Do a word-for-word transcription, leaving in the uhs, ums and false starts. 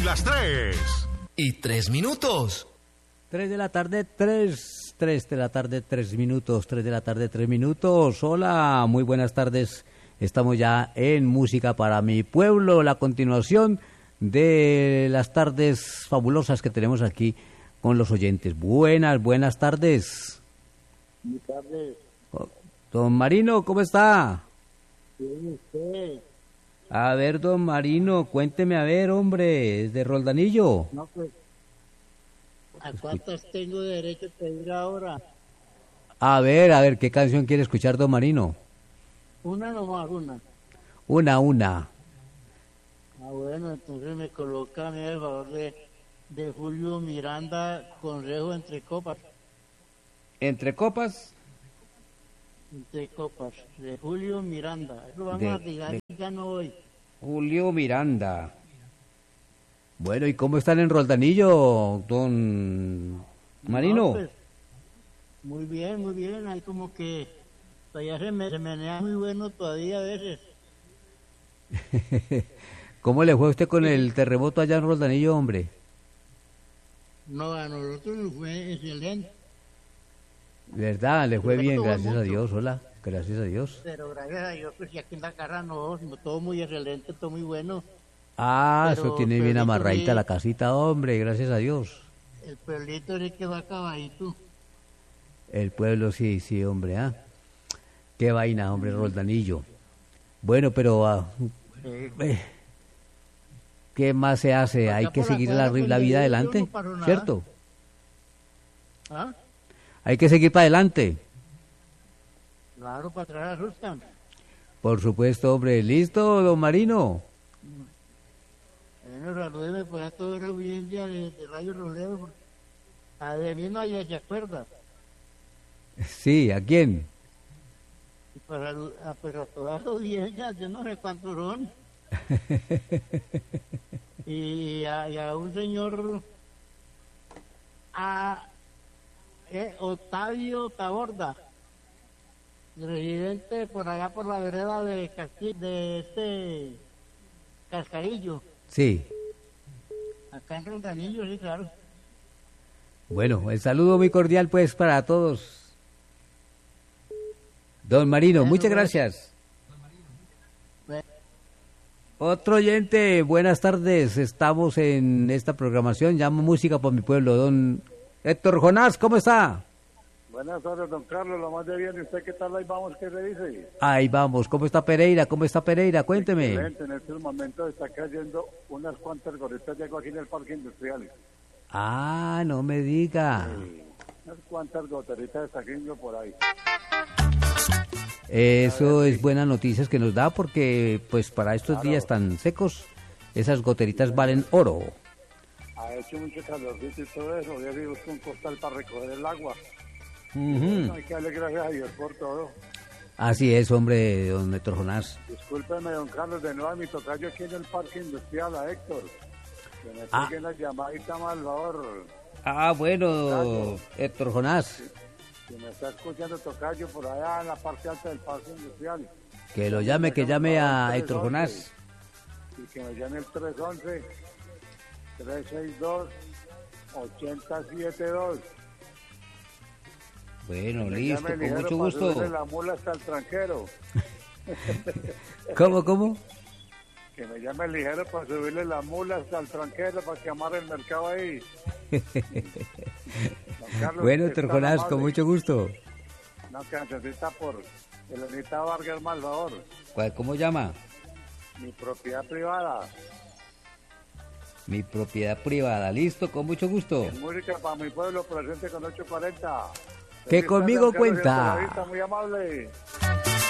las tres. Y tres minutos. Tres de la tarde, tres, tres de la tarde, tres minutos, tres de la tarde, tres minutos. Hola, muy buenas tardes. Estamos ya en Música para mi pueblo, la continuación de las tardes fabulosas que tenemos aquí con los oyentes. Buenas, buenas tardes. Buenas tardes. Don Marino, ¿cómo está? Bien, usted. A ver, don Marino, cuénteme, a ver, hombre, ¿de Roldanillo? No, pues, ¿a cuántas tengo derecho a pedir ahora? A ver, a ver, ¿qué canción quiere escuchar, don Marino? Una nomás, una. Una, una. Ah, bueno, entonces me coloca a mí el favor de, de Julio Miranda, Consejo entre copas. ¿Entre copas? Entre copas, de Julio Miranda. Eso vamos De- a digar de- y ya no voy. Julio Miranda. Bueno, ¿y cómo están en Roldanillo, don Marino? No, pues, muy bien, muy bien. Hay como que todavía se me se menea muy bueno todavía a veces. ¿Cómo le fue a usted con el terremoto allá en Roldanillo, hombre? No, a nosotros nos fue excelente. ¿Verdad? Le fue Perfecto, bien, buen gracias a mucho. Dios, hola, gracias a Dios. Pero gracias a Dios, pues y aquí en la casa no, sino todo muy excelente, todo muy bueno. Ah, Pero, eso tiene bien Pedrito, amarradita sí. la casita, hombre, gracias a Dios. El pueblito sí que va acabadito. El pueblo, sí, sí, hombre, ¿ah? Qué vaina, hombre, Roldanillo. Bueno, pero, ah, eh, ¿qué más se hace? Acá Hay que por la seguir la, cuadra, pues, la le vida digo yo, adelante, no pasó nada. ¿cierto? ¿Ah? Hay que seguir para adelante. Claro, para atrás asustan. Por supuesto, hombre. ¿Listo, don Marino? Bueno, salúdeme pues a toda la audiencia de, de Radio Roleo. porque A de mí no hay, se acuerda. Sí, ¿a quién? Y para, a, pues a toda la audiencia, yo no sé cuántos son. y, a, y a un señor, a eh, Octavio Taborda, residente por allá por la vereda de Casti- de este Cascarillo, Sí. acá en Roldanillo, sí, claro. Bueno, el saludo muy cordial, pues, para todos. Don Marino, Bueno, muchas bueno. gracias. Bueno. Otro oyente, buenas tardes. Estamos en esta programación, llamo Música por mi pueblo. Don Héctor Jonás, ¿cómo está? Buenas tardes, don Carlos, lo más de bien. ¿Y usted qué tal? Ahí vamos, ¿qué le dice? Ahí vamos, ¿cómo está Pereira? ¿Cómo está Pereira? Cuénteme. Excelente, en estos momentos está cayendo unas cuantas gotitas de agua aquí en el Parque Industrial. Ah, no me diga. Sí, unas cuantas goteritas está cayendo por ahí. Eso es buenas noticias que nos da porque, pues, para estos Claro. días tan secos, esas goteritas valen oro. Ha hecho mucho calorcito y todo eso. Ya digo, busca un costal para recoger el agua. Ujú. Bueno, hay que darle gracias a Dios por todo. Así es, hombre, don Héctor Jonás. Discúlpeme, don Carlos, de nuevo a mi tocayo aquí en el Parque Industrial, a Héctor. Que me Ah. peguen la llamadita, mal favor. Ah, bueno, Tocayo. Héctor Jonás, Que me está escuchando tocayo por allá en la parte alta del Parque Industrial. que lo llame, que llame a Héctor Jonás. Y que me llame el tres once, tres seis dos, ocho cero siete dos. Bueno, Me listo, llame con ligero mucho para subirle gusto. la mula hasta el tranquero. ¿Cómo, cómo? Que me llame ligero para subirle la mula hasta el tranquero para que amarre el mercado ahí. Don Carlos, Bueno, es Héctor tan Jonás, amable. con mucho gusto. Una cancioncita por Elenita Vargas, mal favor. ¿Cuál- ¿Cómo llama? Mi propiedad privada. Mi propiedad privada. Listo, con mucho gusto. Música para mi pueblo, presente con ocho cuarenta. Que Feliz conmigo tarde, don Carlos, y cuenta. hasta la vista, muy amable.